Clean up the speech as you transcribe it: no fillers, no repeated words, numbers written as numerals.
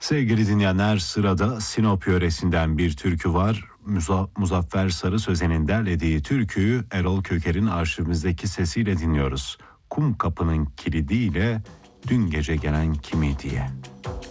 Sevgili dinleyenler, sırada Sinop yöresinden bir türkü var. Muzaffer Sarı Sözen'in derlediği türküyü Erol Köker'in arşivimizdeki sesiyle dinliyoruz. Kum kapının kilidiyle dün gece gelen kimi diye.